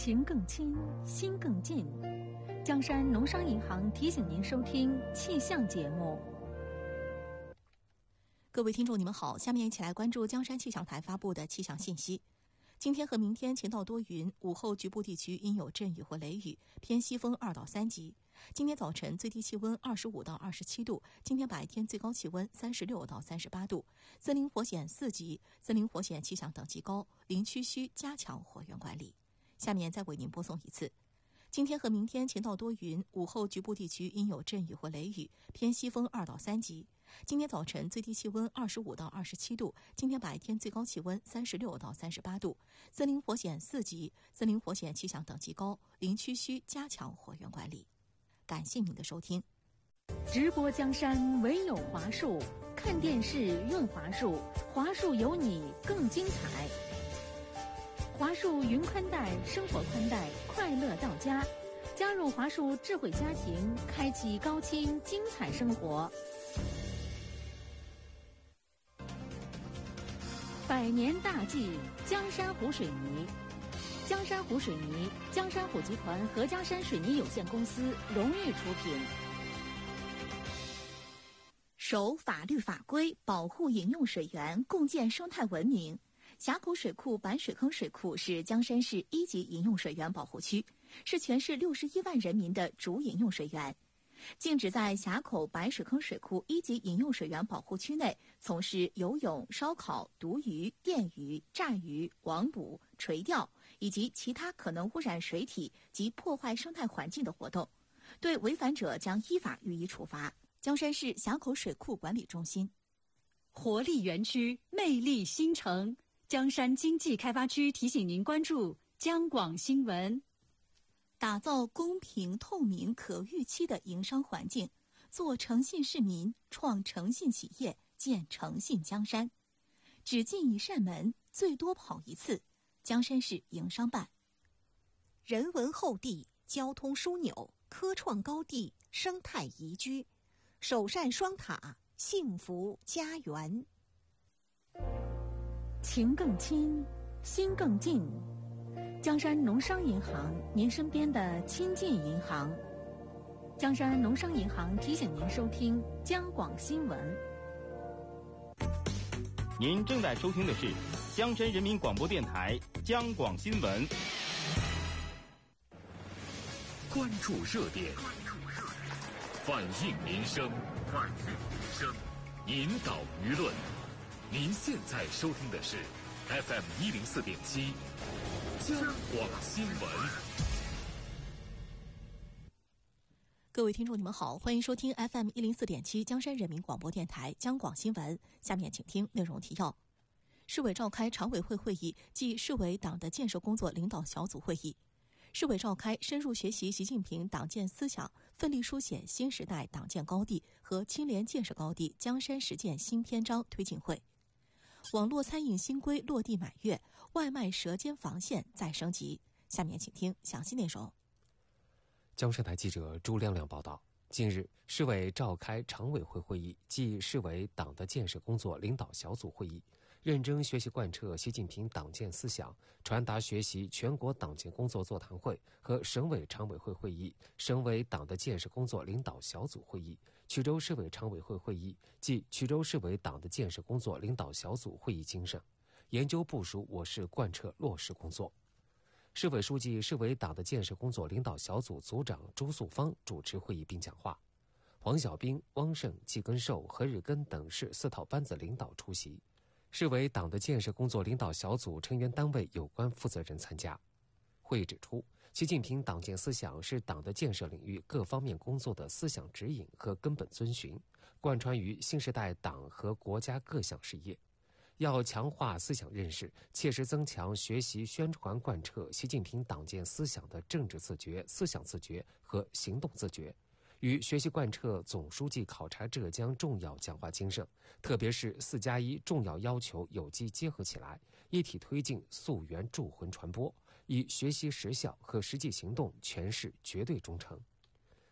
情更亲，心更近。江山农商银行提醒您收听气象节目。 各位听众，你们好，下面一起来关注江山气象台发布的气象信息。今天和明天晴到多云，午后局部地区阴有阵雨或雷雨，偏西风2到3级。今天早晨最低气温25到27度，今天白天最高气温36到38度，森林火险4级，森林火险气象等级高，林区需加强火源管理。下面再为您播送一次。今天和明天晴到多云，午后局部地区阴有阵雨或雷雨，偏西风2到3级。今天早晨最低气温25到27度，今天白天最高气温36到38度，森林火险4级，森林火险气象等级高，林区需加强火源管理。感谢您的收听。 直播江山唯有华数，看电视用华数，华数有你更精彩。华数云宽带，生活宽带，快乐到家。加入华数智慧家庭，开启高清精彩生活。百年大计，江山湖水泥。江山湖水泥，江山湖集团和江山水泥有限公司荣誉出品。 守法律法规，保护饮用水源，共建生态文明。峡口水库板水坑水库是江山市1级饮用水源保护区，是全市61万人民的主饮用水源。禁止在峡口白水坑水库1级饮用水源保护区内从事游泳、烧烤、毒鱼、电鱼、炸鱼、网捕、垂钓以及其他可能污染水体及破坏生态环境的活动，对违反者将依法予以处罚。江山市峡口水库管理中心。 活力园区，魅力新城，江山经济开发区提醒您关注江广新闻。 打造公平、透明、可预期的营商环境，做诚信市民，创诚信企业，建诚信江山。只进一扇门，最多跑一次。江山市营商办。 人文厚地，交通枢纽，科创高地，生态宜居，首善双塔，幸福家园。 情更亲，心更近。江山农商银行，您身边的亲近银行。江山农商银行提醒您收听江广新闻。 您正在收听的是江山人民广播电台江广新闻。 关注热点，反映民生，引导舆论。您现在收听的是 FM104.7。江广新闻。 各位听众，你们好，欢迎收听 FM104.7 江山人民广播电台江广新闻。下面请听内容提要。市委召开常委会会议暨市委党的建设工作领导小组会议。市委召开深入学习习近平党建思想，奋力书写新时代党建高地和青联建设高地江山实践新篇章推进会。网络餐饮新规落地满月，外卖舌尖防线再升级。下面请听详细内容。 江山台记者朱亮亮报道，近日，市委召开常委会会议暨市委党的建设工作领导小组会议，认真学习贯彻习近平党建思想，传达学习全国党建工作座谈会和省委常委会会议、省委党的建设工作领导小组会议、衢州市委常委会会议暨衢州市委党的建设工作领导小组会议精神，研究部署我市贯彻落实工作。市委书记、市委党的建设工作领导小组组长朱素芳主持会议并讲话，黄小兵、汪胜、季根寿、何日根等市4套班子领导出席，市委党的建设工作领导小组成员单位有关负责人参加。会议指出，习近平党建思想是党的建设领域各方面工作的思想指引和根本遵循，贯穿于新时代党和国家各项事业。要强化思想认识，切实增强学习宣传贯彻习近平党建思想的政治自觉、思想自觉和行动自觉，与学习贯彻总书记考察浙江重要讲话精神，特别是4+1重要要求有机结合起来，一体推进溯源铸魂传播，以学习实效和实际行动诠释绝对忠诚。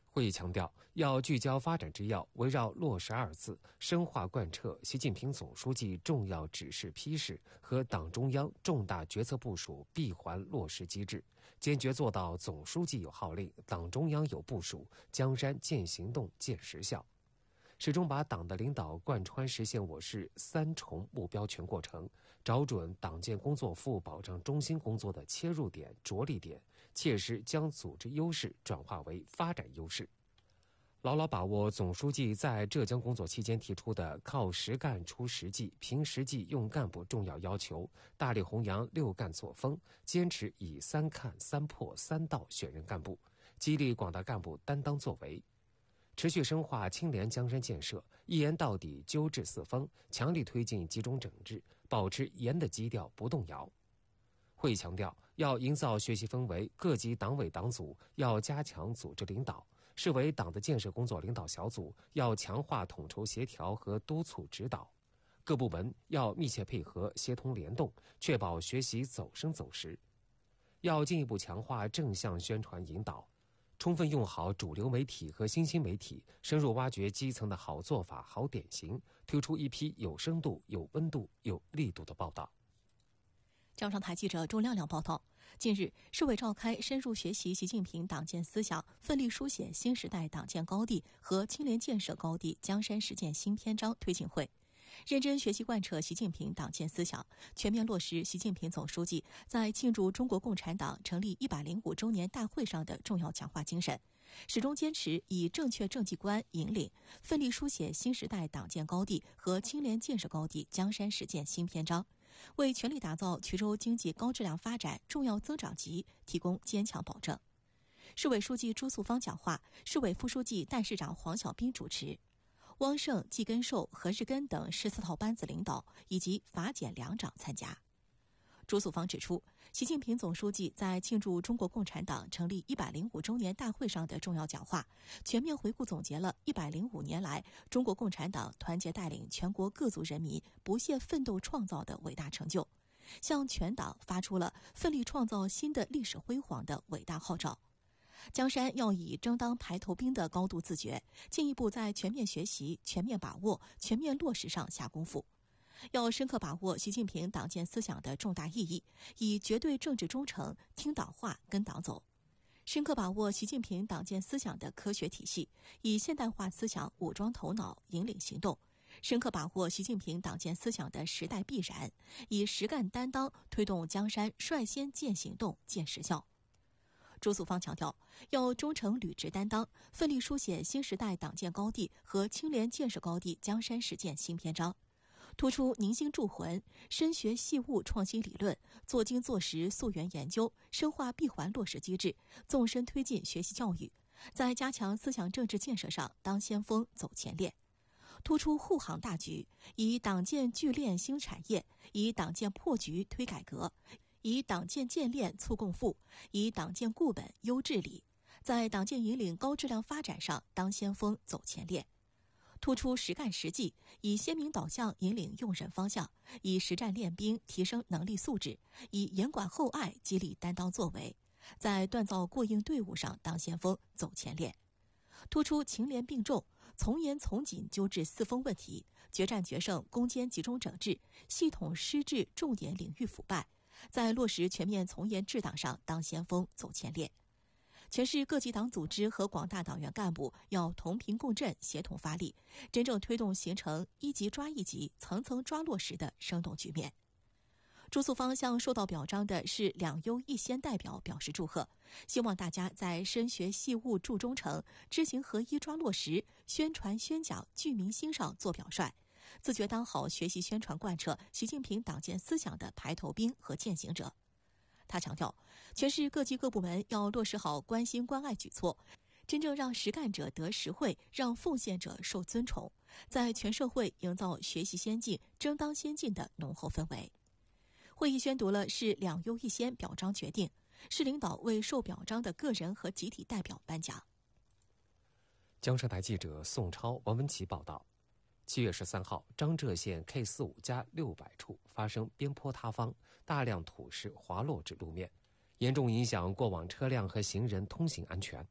会议强调，要聚焦发展之要，围绕落实2字，深化贯彻习近平总书记重要指示批示和党中央重大决策部署闭环落实机制，坚决做到总书记有号令，党中央有部署，江山见行动见实效，始终把党的领导贯穿实现我市3重目标全过程，找准党建工作服务保障中心工作的切入点、着力点，切实将组织优势转化为发展优势，牢牢把握总书记在浙江工作期间提出的靠实干出实际、凭实际用干部重要要求，大力弘扬6干作风，坚持以3看、3破、3到选任干部，激励广大干部担当作为，持续深化清廉江山建设，一严到底纠治四风，强力推进集中整治，保持严的基调不动摇。会议强调，要营造学习氛围，各级党委党组要加强组织领导，市委党的建设工作领导小组要强化统筹协调和督促指导，各部门要密切配合协同联动，确保学习走深走实。要进一步强化正向宣传引导，充分用好主流媒体和新兴媒体，深入挖掘基层的好做法、好典型，推出一批有深度、有温度、有力度的报道。 江上台记者周亮亮报道，近日，市委召开深入学习习近平党建思想，奋力书写新时代党建高地和清廉建设高地江山实践新篇章推进会，认真学习贯彻习近平党建思想，全面落实习近平总书记在庆祝中国共产党成立105周年大会上的重要讲话精神，始终坚持以正确政绩观引领，奋力书写新时代党建高地和清廉建设高地江山实践新篇章，为全力打造衢州经济高质量发展重要增长极提供坚强保证。市委书记朱素芳讲话，市委副书记、代市长黄小斌主持，汪胜、季根寿、何日根等14套班子领导以及法检2长参加。朱素芳指出，习近平总书记在庆祝中国共产党成立105周年大会上的重要讲话，全面回顾总结了105年来中国共产党团结带领全国各族人民不懈奋斗创造的伟大成就，向全党发出了奋力创造新的历史辉煌的伟大号召。江山要以争当排头兵的高度自觉，进一步在全面学习、全面把握、全面落实上下功夫。要深刻把握习近平党建思想的重大意义，以绝对政治忠诚听党话跟党走；深刻把握习近平党建思想的科学体系，以现代化思想武装头脑引领行动；深刻把握习近平党建思想的时代必然，以实干担当推动江山率先见行动见实效。朱素芳强调，要忠诚履职担当，奋力书写新时代党建高地和清廉建设高地江山实践新篇章，突出凝心铸魂、深学细悟创新理论，做精做实溯源研究，深化闭环落实机制，纵深推进学习教育，在加强思想政治建设上当先锋走前列，突出护航大局，以党建聚炼兴产业，以党建破局推改革，以党建建炼促共富，以党建固本优治理，在党建引领高质量发展上当先锋走前列，突出实干实际，以鲜明导向引领用人方向，以实战练兵提升能力素质，以严管厚爱激励担当作为，在锻造过硬队伍上当先锋走前列，突出勤廉并重，从严从紧纠治四风问题，决战决胜攻坚集中整治，系统施治重点领域腐败，在落实全面从严治党上当先锋走前列。全市各级党组织和广大党员干部要同频共振、协同发力，真正推动形成一级抓一级、层层抓落实的生动局面。朱素芳向受到表彰的是2优1先代表表示祝贺，希望大家在深学细悟注忠诚、知行合一抓落实、宣传宣讲聚民心上做表率，自觉当好学习宣传贯彻习近平党建思想的排头兵和践行者。他强调，全市各级各部门要落实好关心关爱举措，真正让实干者得实惠，让奉献者受尊崇，在全社会营造学习先进、争当先进的浓厚氛围。会议宣读了市2优1先表彰决定，市领导为受表彰的个人和集体代表颁奖。 江山台记者宋超、王文琪报道。7月13号，张浙县 K45+600处发生边坡塌方，大量土石滑落至路面，严重影响过往车辆和行人通行安全。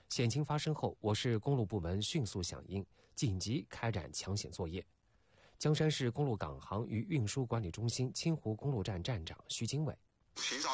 险情发生后，我市公路部门迅速响应，紧急开展抢险作业。江山市公路港航与运输管理中心清湖公路站站长徐经纬。 寻找